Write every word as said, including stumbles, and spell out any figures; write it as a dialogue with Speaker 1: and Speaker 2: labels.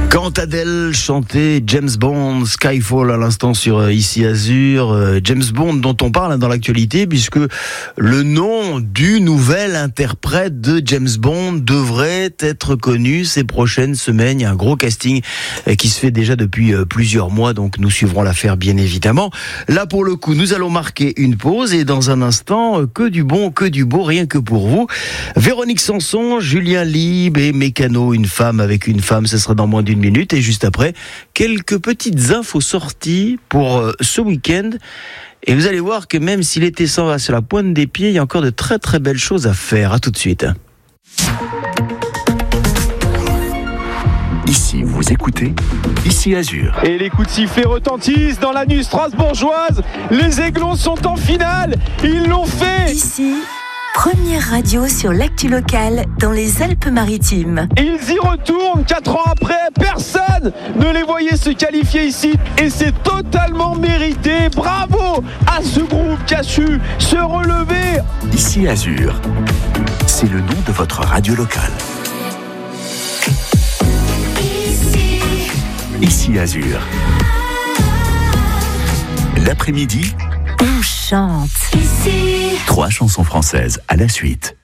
Speaker 1: Quand Adèle chantait James Bond, Skyfall à l'instant sur Ici Azur, James Bond dont on parle dans l'actualité puisque le nom du nouvel interprète de James Bond devrait être connu ces prochaines semaines. Il y a un gros casting qui se fait déjà depuis plusieurs mois, donc nous suivrons l'affaire bien évidemment. Là pour le coup, nous allons marquer une pause et dans un instant, que du bon, que du beau, rien que pour vous. Véronique Sanson, Julien Lieb et Mécano, une femme avec une femme, ce sera dans moins d'une minutes. Et juste après, quelques petites infos sorties pour euh, ce week-end. Et vous allez voir que même si l'été s'en va sur la pointe des pieds, il y a encore de très très belles choses à faire. À tout de suite.
Speaker 2: Ici, vous écoutez Ici Azur.
Speaker 3: Et les coups de sifflet retentissent dans la nuit strasbourgeoise. Les Aiglons sont en finale. Ils l'ont fait.
Speaker 4: Ici, première radio sur l'actu locale dans les Alpes-Maritimes.
Speaker 3: Ils y retournent quatre ans après. Personne ne les voyait se qualifier ici. Et c'est totalement mérité. Bravo à ce groupe qui a su se relever.
Speaker 2: Ici Azur, c'est le nom de votre radio locale. Ici Azur. L'après-midi,
Speaker 4: on chante.
Speaker 2: Ici. Trois chansons françaises à la suite.